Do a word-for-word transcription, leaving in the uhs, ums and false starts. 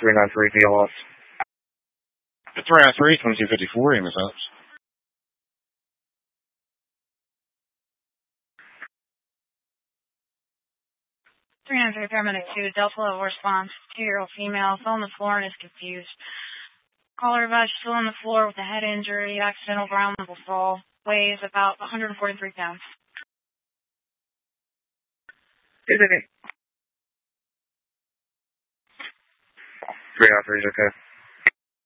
three nine three, via loss. three nine three, twenty-two fifty-four, Amos Ops. three nine three, paramedic two, Delta level response, two-year-old female, fell on the floor and is confused. Caller advised she's still on the floor with a head injury, accidental ground level fall, weighs about one hundred forty-three pounds. Is it? three nine three is okay.